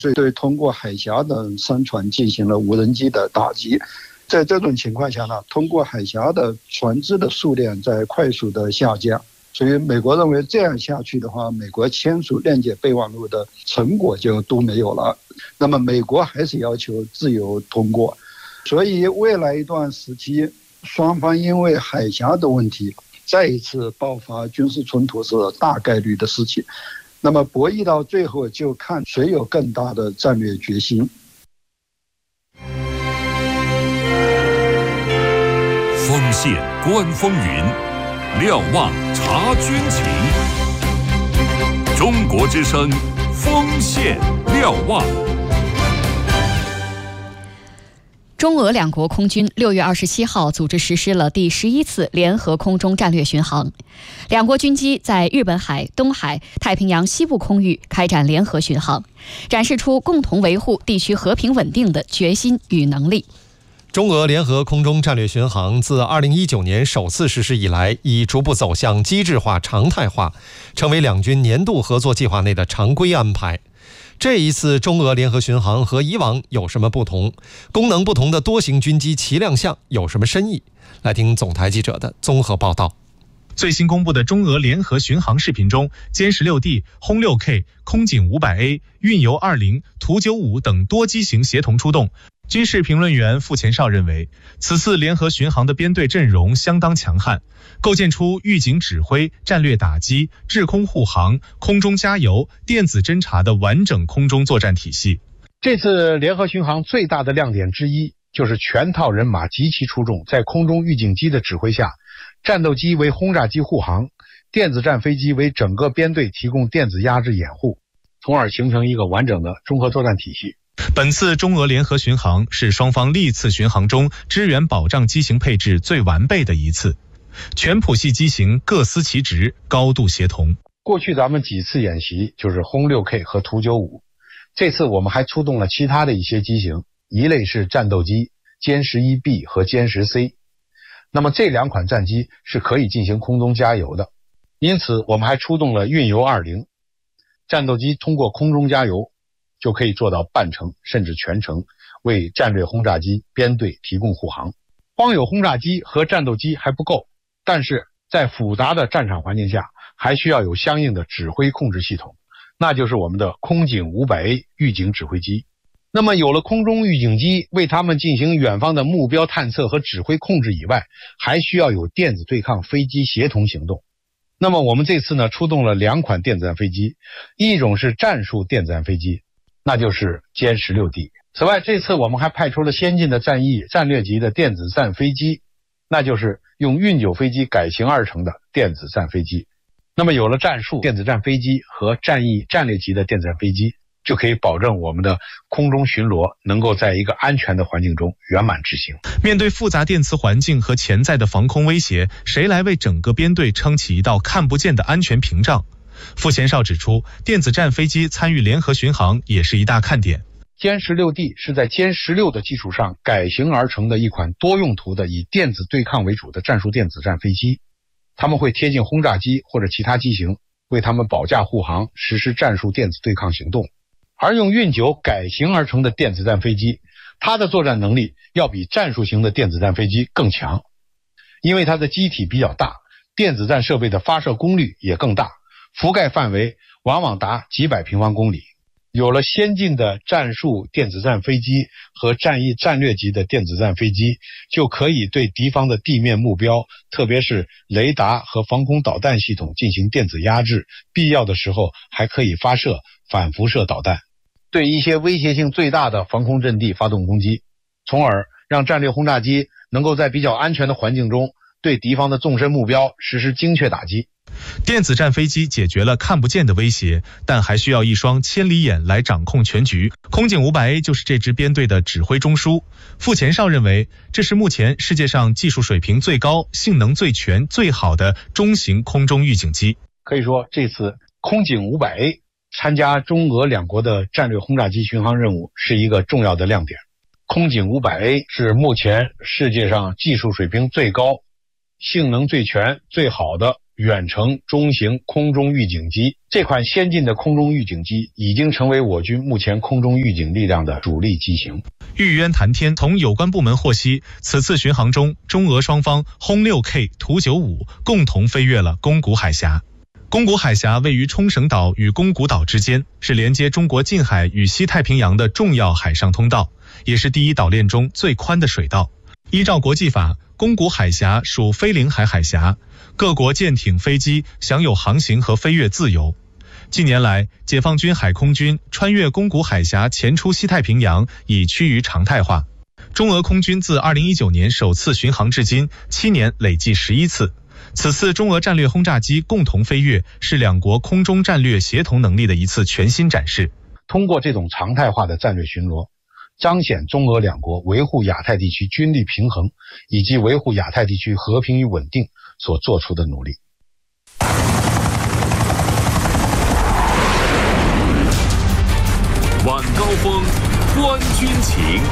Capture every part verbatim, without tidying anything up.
所以对通过海峡的商船进行了无人机的打击。在这种情况下呢，通过海峡的船只的数量在快速的下降，所以美国认为这样下去的话，美国签署谅解备忘录的成果就都没有了。那么美国还是要求自由通过，所以未来一段时期，双方因为海峡的问题再一次爆发军事冲突是大概率的事情。那么博弈到最后就看谁有更大的战略决心。 锋线观风云，瞭望察军情。中国之声，锋线瞭望。 中俄两国空军六月二十七号组织实施了第十一次联合空中战略巡航，两国军机在日本海、东海、太平洋西部空域开展联合巡航，展示出共同维护地区和平稳定的决心与能力。 中俄联合空中战略巡航自二零一九年首次实施以来，已逐步走向机制化、常态化，成为两军年度合作计划内的常规安排。这一次中俄联合巡航和以往有什么不同？功能不同的多型军机齐亮相有什么深意？来听总台记者的综合报道。 最新公布的中俄联合巡航视频中，歼十六 D、轰六 K、空警五百 A、运油二零、图九五等多机型协同出动。军事评论员傅前绍认为，此次联合巡航的编队阵容相当强悍，构建出预警指挥、战略打击、制空护航、空中加油、电子侦察的完整空中作战体系。 这次联合巡航最大的亮点之一，就是全套人马集齐出动，在空中预警机的指挥下，战斗机为轰炸机护航，电子战飞机为整个编队提供电子压制掩护，从而形成一个完整的综合作战体系。 本次中俄联合巡航是双方历次巡航中支援保障机型配置最完备的一次，全谱系机型各司其职，高度协同。 过去咱们几次演习就是轰 六 K 和图九五，这次我们还出动了其他的一些机型，一类是战斗机歼十一 B 和歼十 C， 那么这两款战机是可以进行空中加油的，因此我们还出动了运油二零，战斗机通过空中加油就可以做到半程甚至全程，为战略轰炸机编队提供护航。光有轰炸机和战斗机还不够，但是在复杂的战场环境下，还需要有相应的指挥控制系统，那就是我们的空警 五百 A 预警指挥机。那么有了空中预警机为他们进行远方的目标探测和指挥控制以外，还需要有电子对抗飞机协同行动。那么我们这次呢，出动了两款电子战飞机，一种是战术电子战飞机，那就是歼十六 D。 此外，这次我们还派出了先进的战役战略级的电子战飞机，那就是用运九飞机改型而成的电子战飞机。那么有了战术电子战飞机和战役战略级的电子战飞机，就可以保证我们的空中巡逻能够在一个安全的环境中圆满执行。 面对复杂电磁环境和潜在的防空威胁，谁来为整个编队撑起一道看不见的安全屏障？傅前绍指出，电子战飞机参与联合巡航也是一大看点。 歼十六 D 是在歼十六的基础上改型而成的一款多用途的以电子对抗为主的战术电子战飞机，他们会贴近轰炸机或者其他机型，为他们保驾护航，实施战术电子对抗行动。而用运九改型而成的电子战飞机，它的作战能力要比战术型的电子战飞机更强，因为它的机体比较大，电子战设备的发射功率也更大，覆盖范围往往达几百平方公里。有了先进的战术电子战飞机和战役战略级的电子战飞机，就可以对敌方的地面目标，特别是雷达和防空导弹系统进行电子压制，必要的时候还可以发射反辐射导弹，对一些威胁性最大的防空阵地发动攻击，从而让战略轰炸机能够在比较安全的环境中对敌方的纵深目标实施精确打击。 电子战飞机解决了看不见的威胁，但还需要一双千里眼来掌控全局。空警 五百 A 就是这支编队的指挥中枢。傅前绍认为，这是目前世界上技术水平最高、性能最全、最好的中型空中预警机。 可以说，这次空警 五百 A 参加中俄两国的战略轰炸机巡航任务是一个重要的亮点。空警 五百 A 是目前世界上技术水平最高、性能最全、最好的远程中型空中预警机。这款先进的空中预警机已经成为我军目前空中预警力量的主力机型。 玉渊谈天从有关部门获悉，此次巡航中，中俄双方轰 六 K、图九五共同飞越了宫古海峡。宫古海峡位于冲绳岛与宫古岛之间，是连接中国近海与西太平洋的重要海上通道，也是第一岛链中最宽的水道。依照国际法，宫古海峡属非领海海峡，各国舰艇、飞机享有航行和飞越自由。近年来，解放军海空军穿越宫古海峡前出西太平洋已趋于常态化。中俄空军自二零一九年首次巡航至今，七年累计十一次。此次中俄战略轰炸机共同飞越，是两国空中战略协同能力的一次全新展示。 通过这种常态化的战略巡逻，彰显中俄两国维护亚太地区军力平衡以及维护亚太地区和平与稳定所做出的努力。 晚高峰，观军情。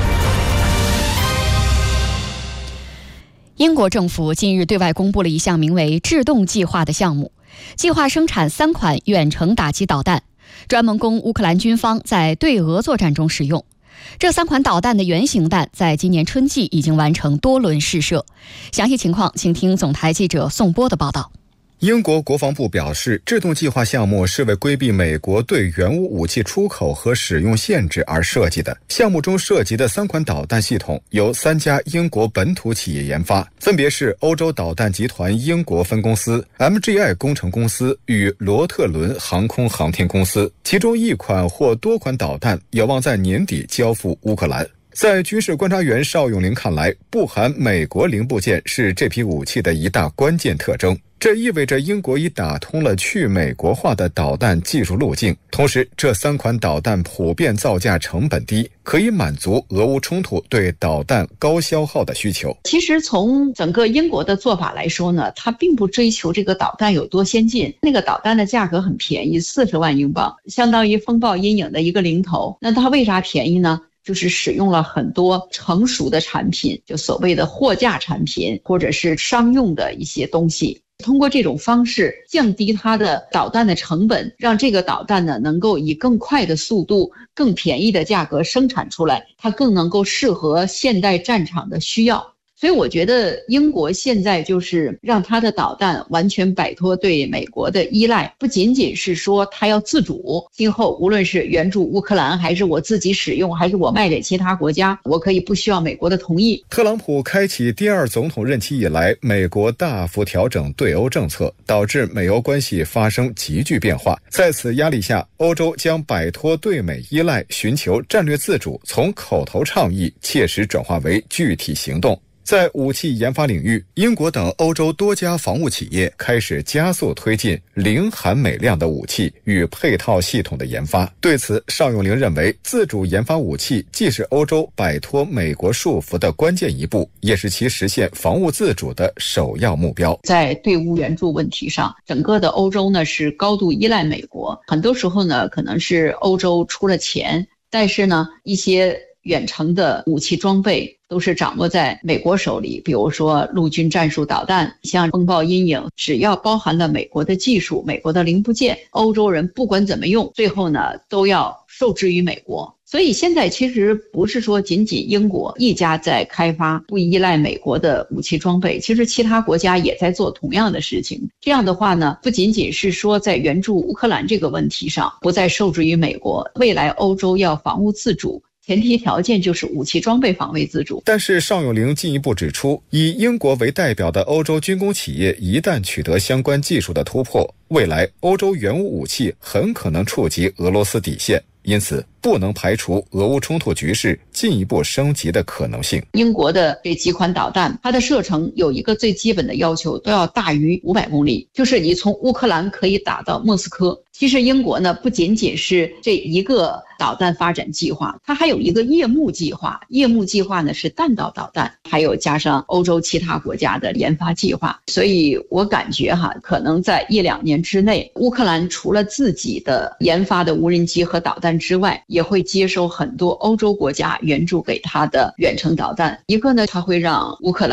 英国政府近日对外公布了一项名为“制动计划”的项目，计划生产三款远程打击导弹，专门供乌克兰军方在对俄作战中使用。这三款导弹的原型弹在今年春季已经完成多轮试射。详细情况，请听总台记者宋波的报道。 英国国防部表示，制动计划项目是为规避美国对援乌武器出口和使用限制而设计的。项目中涉及的三款导弹系统由三家英国本土企业研发，分别是欧洲导弹集团英国分公司、M G I 工程公司与罗特伦航空航天公司。其中一款或多款导弹有望在年底交付乌克兰。在军事观察员邵永林看来，不含美国零部件是这批武器的一大关键特征。这意味着英国已打通了去美国化的导弹技术路径，同时这三款导弹普遍造价成本低，可以满足俄乌冲突对导弹高消耗的需求。 其实从整个英国的做法来说呢，它并不追求这个导弹有多先进，那个导弹的价格很便宜，四十万英镑，相当于风暴阴影的一个零头。那它为啥便宜呢？就是使用了很多成熟的产品，就所谓的货架产品或者是商用的一些东西，通过这种方式降低它的导弹的成本，让这个导弹呢能够以更快的速度、更便宜的价格生产出来，它更能够适合现代战场的需要。所以我觉得英国现在就是让它的导弹完全摆脱对美国的依赖，不仅仅是说它要自主，今后无论是援助乌克兰，还是我自己使用，还是我卖给其他国家，我可以不需要美国的同意。 特朗普开启第二总统任期以来，美国大幅调整对欧政策，导致美欧关系发生急剧变化。在此压力下，欧洲将摆脱对美依赖，寻求战略自主，从口头倡议切实转化为具体行动。在武器研发领域，英国等欧洲多家防务企业开始加速推进零含美量的武器与配套系统的研发。对此，邵永龄认为，自主研发武器既是欧洲摆脱美国束缚的关键一步，也是其实现防务自主的首要目标。 在对乌援助问题上，整个的欧洲呢是高度依赖美国，很多时候呢可能是欧洲出了钱，但是呢一些远程的武器装备都是掌握在美国手里，比如说陆军战术导弹，像风暴阴影，只要包含了美国的技术、美国的零部件，欧洲人不管怎么用，最后呢都要受制于美国。所以现在其实不是说仅仅英国一家在开发不依赖美国的武器装备，其实其他国家也在做同样的事情。这样的话呢，不仅仅是说在援助乌克兰这个问题上不再受制于美国，未来欧洲要防务自主，前提条件就是武器装备防卫自主。 但是邵永龄进一步指出，以英国为代表的欧洲军工企业一旦取得相关技术的突破，未来欧洲援乌武器很可能触及俄罗斯底线，因此不能排除俄乌冲突局势进一步升级的可能性。 英国的这几款导弹，它的射程有一个最基本的要求，都要大于五百公里，就是你从乌克兰可以打到莫斯科。其实英国呢，不仅仅是这一个导弹发展计划，它还有一个夜幕计划。夜幕计划呢是弹道导弹，还有加上欧洲其他国家的研发计划。所以我感觉哈，可能在一两年之内，乌克兰除了自己的研发的无人机和导弹之外，也会接收很多欧洲国家援助给它的远程导弹。一个呢，它会让乌克兰